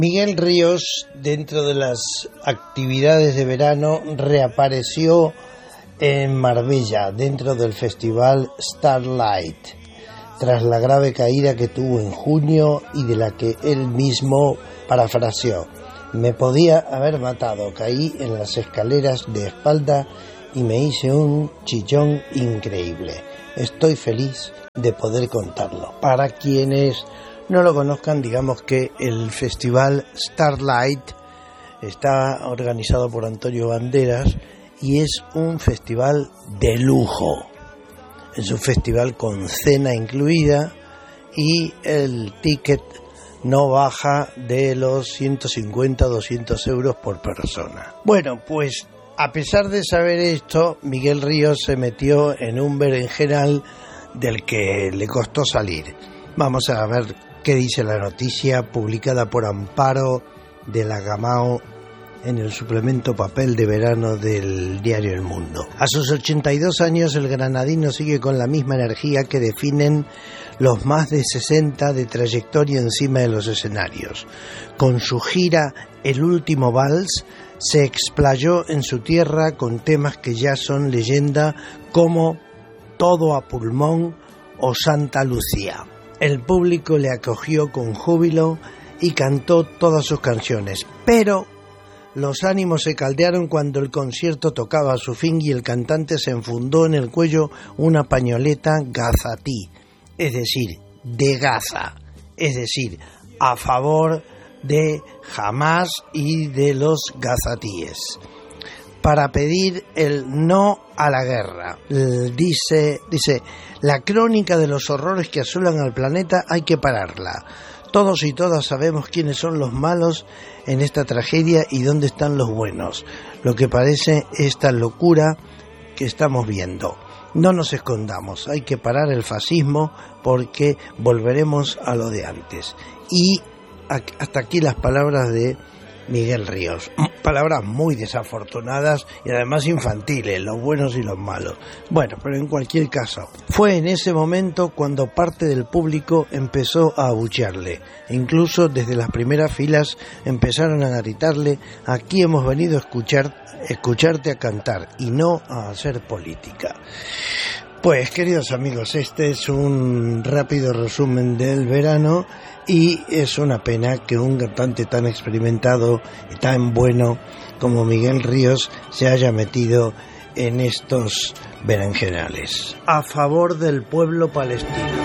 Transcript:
Miguel Ríos, dentro de las actividades de verano, reapareció en Marbella, dentro del festival Starlight, tras la grave caída que tuvo en junio y de la que él mismo parafraseó: me podía haber matado, caí en las escaleras de espalda y me hice un chichón increíble. Estoy feliz de poder contarlo. Para quienes no lo conozcan, digamos que el festival Starlight está organizado por Antonio Banderas y es un festival de lujo. Es un festival con cena incluida y el ticket no baja de los 150 o 200 euros por persona. Bueno, pues a pesar de saber esto, Miguel Ríos se metió en un berenjenal del que le costó salir. Vamos a ver qué dice la noticia publicada por Amparo de la Gamao en el suplemento papel de verano del diario El Mundo. A sus 82 años, el granadino sigue con la misma energía que definen los más de 60 de trayectoria encima de los escenarios. Con su gira El Último Vals, se explayó en su tierra con temas que ya son leyenda como Todo a Pulmón o Santa Lucía. El público le acogió con júbilo y cantó todas sus canciones, pero los ánimos se caldearon cuando el concierto tocaba a su fin y el cantante se enfundó en el cuello una pañoleta gazatí, es decir, de Gaza, es decir, a favor de Hamás y de los gazatíes, para pedir el no a la guerra. Dice, la crónica de los horrores que asolan al planeta hay que pararla. Todos y todas sabemos quiénes son los malos en esta tragedia y dónde están los buenos. Lo que parece esta locura que estamos viendo. No nos escondamos, hay que parar el fascismo porque volveremos a lo de antes. Y hasta aquí las palabras de Miguel Ríos. Palabras muy desafortunadas y además infantiles, los buenos y los malos. Bueno, pero en cualquier caso, fue en ese momento cuando parte del público empezó a abuchearle. Incluso desde las primeras filas empezaron a gritarle: aquí hemos venido a escucharte a cantar y no a hacer política. Pues, queridos amigos, este es un rápido resumen del verano y es una pena que un cantante tan experimentado y tan bueno como Miguel Ríos se haya metido en estos berenjenales. A favor del pueblo palestino.